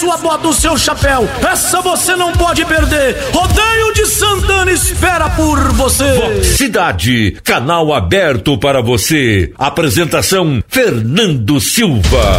sua bota, o seu chapéu. Essa você não pode perder. Rodeio de Santana espera por você. Vox Cidade, canal aberto para você. Apresentação Fernando Silva.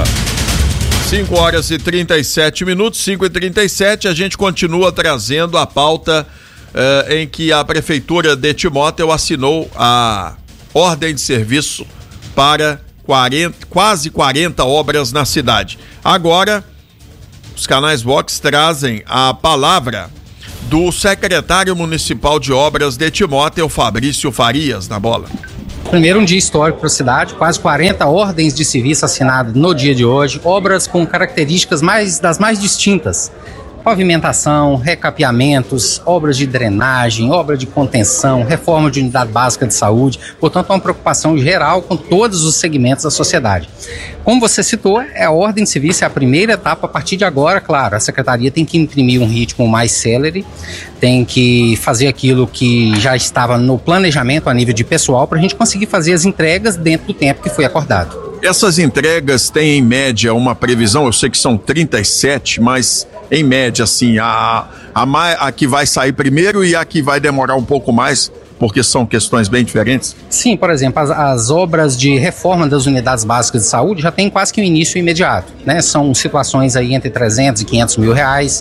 5h37, 5h37, a gente continua trazendo a pauta em que a Prefeitura de Timóteo assinou a ordem de serviço para quase 40 obras na cidade. Agora, os canais Vox trazem a palavra do secretário municipal de obras de Timóteo, Fabrício Farias, na bola. Primeiro, um dia histórico para a cidade, quase 40 ordens de serviço assinadas no dia de hoje, obras com características das mais distintas. Pavimentação, recapeamentos, obras de drenagem, obra de contenção, reforma de unidade básica de saúde, portanto, é uma preocupação geral com todos os segmentos da sociedade. Como você citou, a ordem de serviço é a primeira etapa. A partir de agora, claro, a Secretaria tem que imprimir um ritmo mais célere, tem que fazer aquilo que já estava no planejamento a nível de pessoal para a gente conseguir fazer as entregas dentro do tempo que foi acordado. Essas entregas têm em média uma previsão, eu sei que são 37, mas em média assim, a que vai sair primeiro e a que vai demorar um pouco mais, porque são questões bem diferentes? Sim, por exemplo, as obras de reforma das unidades básicas de saúde já tem quase que um início imediato, né? São situações aí entre 300 e 500 mil reais,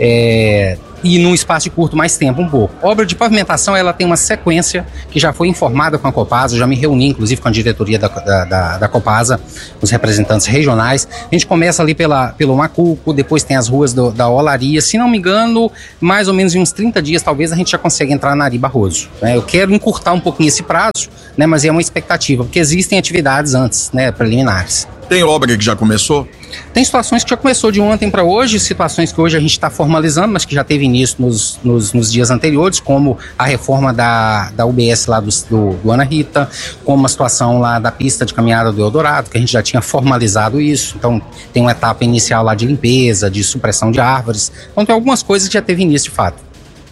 e num espaço de curto mais tempo um pouco. Obra de pavimentação, ela tem uma sequência que já foi informada com a Copasa, eu já me reuni inclusive com a diretoria da Copasa, os representantes regionais. A gente começa ali pelo Macuco, depois tem as ruas da Olaria, se não me engano, mais ou menos em uns 30 dias talvez a gente já consiga entrar na Ari Barroso, né? Eu quero encurtar um pouquinho esse prazo, né? Mas é uma expectativa, porque existem atividades antes, né, preliminares. Tem obra que já começou? Tem situações que já começou de ontem para hoje, situações que hoje a gente está formalizando, mas que já teve início nos dias anteriores, como a reforma da UBS lá do Ana Rita, como a situação lá da pista de caminhada do Eldorado, que a gente já tinha formalizado isso. Então tem uma etapa inicial lá de limpeza, de supressão de árvores. Então tem algumas coisas que já teve início de fato.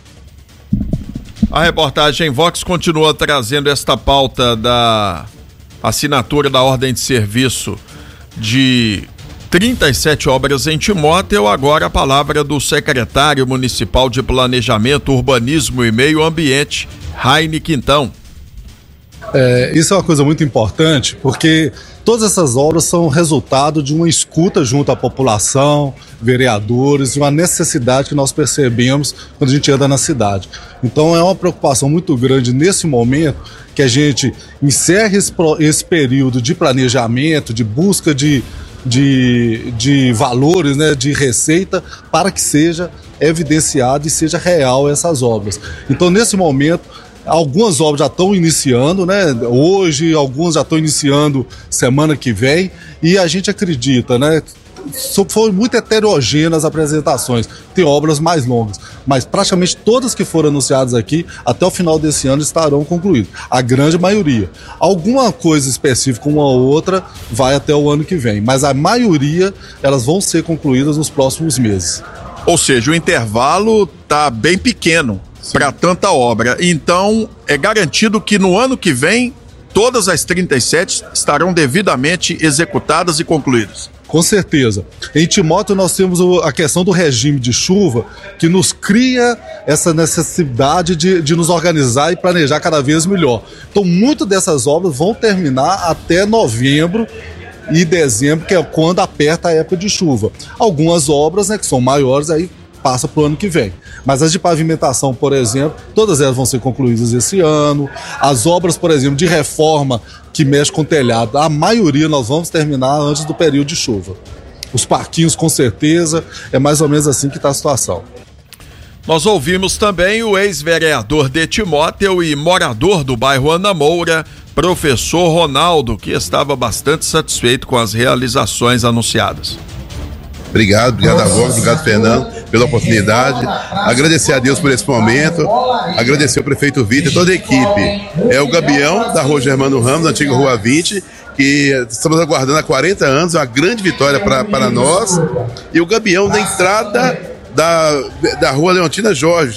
A reportagem Vox continua trazendo esta pauta da assinatura da ordem de serviço de 37 obras em Timóteo. Agora a palavra do secretário municipal de Planejamento, Urbanismo e Meio Ambiente, Raine Quintão. Isso é uma coisa muito importante, porque todas essas obras são resultado de uma escuta junto à população, vereadores, de uma necessidade que nós percebemos quando a gente anda na cidade. Então é uma preocupação muito grande nesse momento que a gente encerre esse período de planejamento, de busca de valores, né, de receita, para que seja evidenciado e seja real essas obras. Então, nesse momento, algumas obras já estão iniciando, né? Hoje, algumas já estão iniciando semana que vem, e a gente acredita, né? Foram muito heterogêneas as apresentações, tem obras mais longas, mas praticamente todas que foram anunciadas aqui até o final desse ano estarão concluídas, a grande maioria. Alguma coisa específica, uma ou outra, vai até o ano que vem, mas a maioria elas vão ser concluídas nos próximos meses. Ou seja, o intervalo está bem pequeno para tanta obra, então é garantido que no ano que vem todas as 37 estarão devidamente executadas e concluídas. Com certeza. Em Timóteo nós temos a questão do regime de chuva, que nos cria essa necessidade de nos organizar e planejar cada vez melhor. Então, muitas dessas obras vão terminar até novembro e dezembro, que é quando aperta a época de chuva. Algumas obras, né, que são maiores, aí passa para o ano que vem. Mas as de pavimentação, por exemplo, todas elas vão ser concluídas esse ano. As obras, por exemplo, de reforma que mexe com telhado, a maioria nós vamos terminar antes do período de chuva. Os parquinhos, com certeza, é mais ou menos assim que está a situação. Nós ouvimos também o ex-vereador de Timóteo e morador do bairro Ana Moura, professor Ronaldo, que estava bastante satisfeito com as realizações anunciadas. Obrigado a Vox, obrigado Fernando pela oportunidade, agradecer a Deus por esse momento, agradecer ao prefeito Vitor e toda a equipe. É o Gabião da Rua Germano Ramos, da antiga Rua 20, que estamos aguardando há 40 anos, uma grande vitória para nós, e o Gabião da entrada da Rua Leontina Jorge,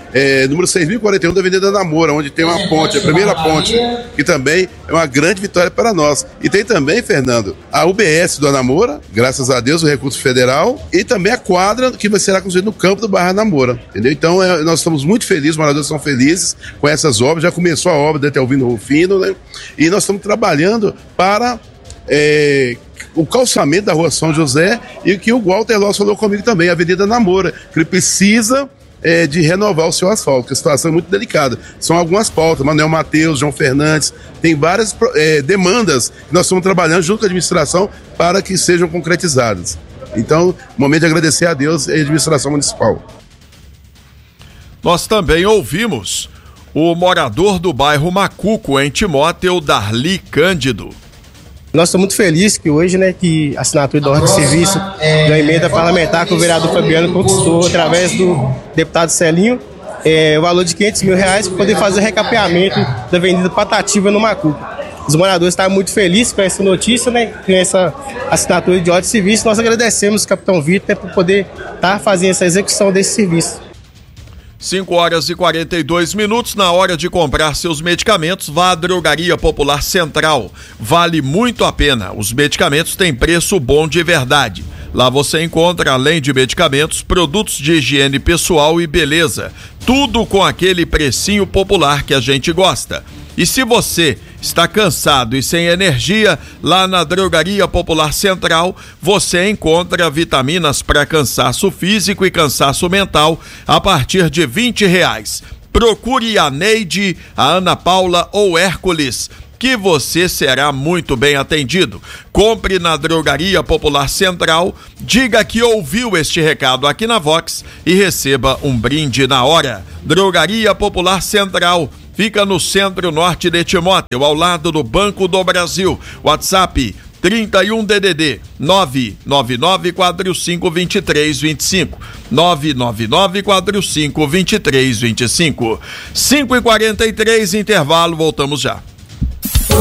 número 6.041 da Avenida Namora, onde tem uma ponte, a primeira ponte, que também é uma grande vitória para nós. E tem também, Fernando, a UBS do Namora, graças a Deus, o recurso federal, e também a quadra que vai ser construída no campo do bairro Namora, entendeu? Então nós estamos muito felizes, os moradores estão felizes com essas obras, já começou a obra da Telvino Rufino, né? E nós estamos trabalhando para o calçamento da Rua São José, e que o Walter Loss falou comigo também, a Avenida Namora, que ele precisa de renovar o seu asfalto, que a situação é muito delicada. São algumas pautas, Manuel Mateus, João Fernandes, tem várias demandas que nós estamos trabalhando junto com a administração para que sejam concretizadas. Então, momento de agradecer a Deus e a administração municipal. Nós também ouvimos o morador do bairro Macuco, em Timóteo, Darli Cândido. Nós estamos muito felizes que hoje, né, que a assinatura da ordem de serviço da emenda parlamentar que o vereador Fabiano conquistou através do deputado Celinho, o valor de R$500 mil para poder fazer o recapeamento da Avenida Patativa no Macuco. Os moradores estavam muito felizes com essa notícia, né, com essa assinatura de ordem de serviço. Nós agradecemos o capitão Vitor por poder estar fazendo essa execução desse serviço. 5h42, na hora de comprar seus medicamentos, vá à Drogaria Popular Central. Vale muito a pena, os medicamentos têm preço bom de verdade. Lá você encontra, além de medicamentos, produtos de higiene pessoal e beleza. Tudo com aquele precinho popular que a gente gosta. E se você está cansado e sem energia, lá na Drogaria Popular Central, você encontra vitaminas para cansaço físico e cansaço mental a partir de R$20. Procure a Neide, a Ana Paula ou Hércules, que você será muito bem atendido. Compre na Drogaria Popular Central, diga que ouviu este recado aqui na Vox e receba um brinde na hora. Drogaria Popular Central fica no centro-norte de Timóteo, ao lado do Banco do Brasil. WhatsApp 31 DDD 999452325 999452325. 5h43, intervalo, voltamos já.